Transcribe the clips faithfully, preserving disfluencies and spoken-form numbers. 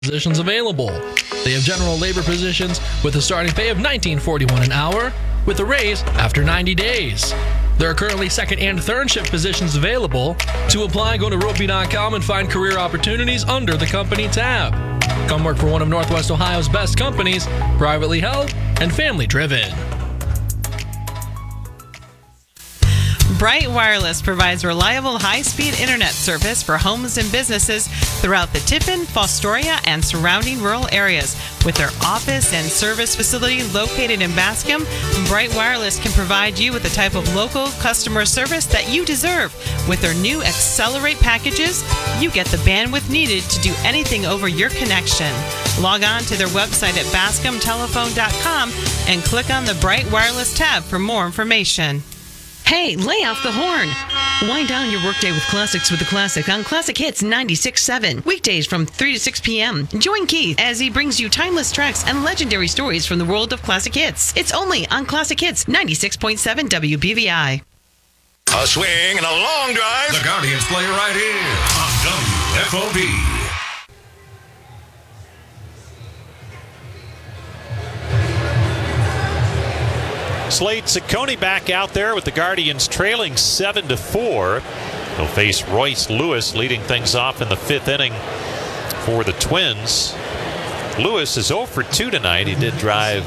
positions available. They have general labor positions with a starting pay of nineteen forty-one dollars an hour with a raise after ninety days. There are currently second and third shift positions available. To apply, go to ropey dot com and find career opportunities under the company tab. Come work for one of Northwest Ohio's best companies, privately held and family driven. Bright Wireless provides reliable high-speed internet service for homes and businesses throughout the Tiffin, Fostoria, and surrounding rural areas. With their office and service facility located in Bascom, Bright Wireless can provide you with the type of local customer service that you deserve. With their new Accelerate packages, you get the bandwidth needed to do anything over your connection. Log on to their website at bascom telephone dot com and click on the Bright Wireless tab for more information. Hey, lay off the horn. Wind down your workday with classics with the classic on Classic Hits ninety-six point seven. Weekdays from three to six p.m. Join Keith as he brings you timeless tracks and legendary stories from the world of classic hits. It's only on Classic Hits ninety-six point seven W B V I. A swing and a long drive. The Guardians play right here on W F O B. Slade Ciccone back out there with the Guardians trailing seven to four. They'll face Royce Lewis leading things off in the fifth inning for the Twins. Lewis is oh for two tonight. He did drive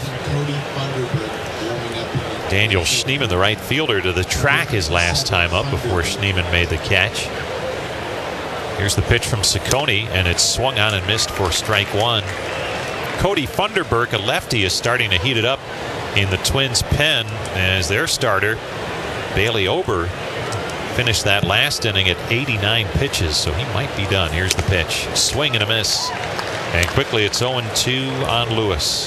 Daniel Schneemann, the right fielder, to the track his last time up before Schneemann made the catch. Here's the pitch from Ciccone, and it's swung on and missed for strike one. Cody Funderburk, a lefty, is starting to heat it up in the Twins' pen as their starter, Bailey Ober, finished that last inning at eighty-nine pitches, so he might be done. Here's the pitch. Swing and a miss. And quickly it's oh two on Lewis.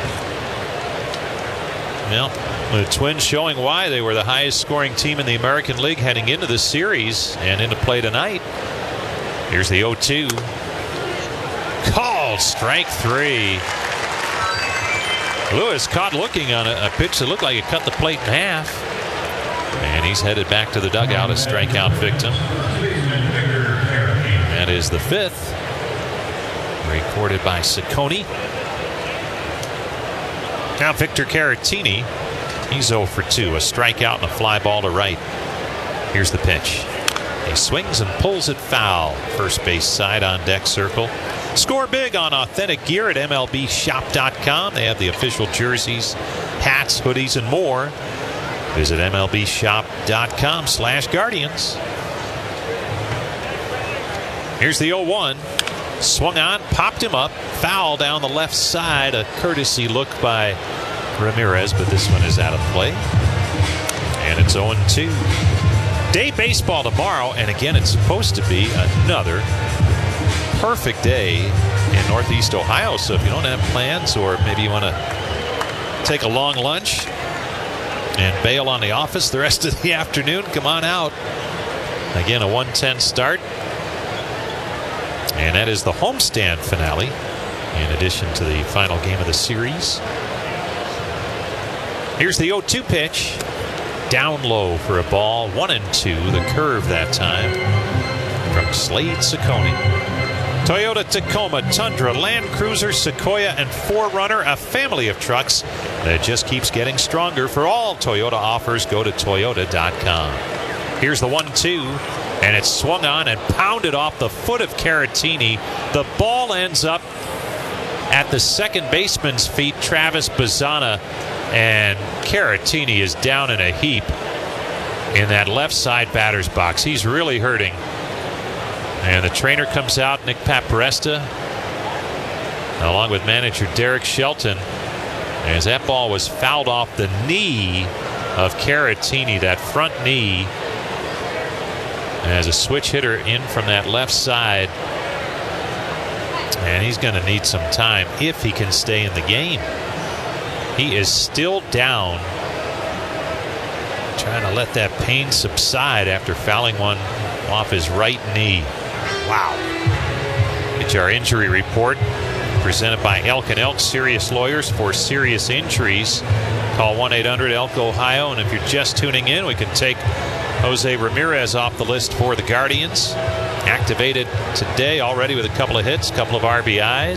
Well, the Twins showing why they were the highest scoring team in the American League heading into the series and into play tonight. Here's the oh two. Called strike three. Lewis caught looking on a, a pitch that looked like it cut the plate in half. And he's headed back to the dugout, a strikeout victim. That is the fifth. Recorded by Ciccone. Now Victor Caratini. He's oh for two. A strikeout and a fly ball to right. Here's the pitch. He swings and pulls it foul. First base side on deck circle. Score big on authentic gear at M L B shop dot com. They have the official jerseys, hats, hoodies, and more. Visit M L B shop dot com slash Guardians. Here's the oh one. Swung on, popped him up, foul down the left side. A courtesy look by Ramirez, but this one is out of play. And it's oh two. Day baseball tomorrow, and again, it's supposed to be another perfect day in Northeast Ohio. So if you don't have plans, or maybe you want to take a long lunch and bail on the office the rest of the afternoon, come on out. Again, a one ten start. And that is the homestand finale, in addition to the final game of the series. Here's the oh two pitch. Down low for a ball. One and two. The curve that time from Slade Ciccone. Toyota Tacoma, Tundra, Land Cruiser, Sequoia, and four runner, a family of trucks that just keeps getting stronger. For all Toyota offers, go to toyota dot com. Here's the one two, and it's swung on and pounded off the foot of Caratini. The ball ends up at the second baseman's feet, Travis Bazzana, and Caratini is down in a heap in that left side batter's box. He's really hurting. And the trainer comes out, Nick Paparesta, along with manager Derek Shelton, as that ball was fouled off the knee of Caratini, that front knee, as a switch hitter in from that left side. And he's going to need some time if he can stay in the game. He is still down, trying to let that pain subside after fouling one off his right knee. Wow. It's our injury report presented by Elk and Elk Serious Lawyers for serious injuries. Call one eight hundred elk Ohio, and if you're just tuning in, we can take Jose Ramirez off the list for the Guardians. activated today already with a couple of hits, a couple of R B Is.